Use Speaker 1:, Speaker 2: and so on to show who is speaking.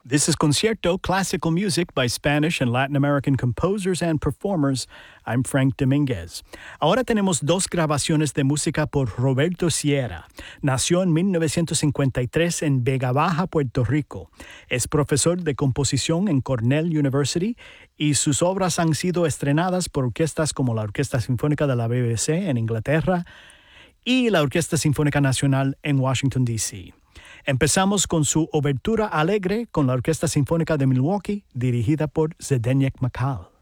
Speaker 1: This is Concierto, classical music by Spanish and Latin American composers and performers. I'm Frank Dominguez. Ahora tenemos dos grabaciones de música por Roberto Sierra. Nació en 1953 en Vega Baja, Puerto Rico. Es profesor de composición en Cornell University y sus obras han sido estrenadas por orquestas como la Orquesta Sinfónica de la BBC en Inglaterra y la Orquesta Sinfónica Nacional en Washington, D.C. Empezamos con su obertura alegre con la Orquesta Sinfónica de Milwaukee, dirigida por Zdeněk Makal.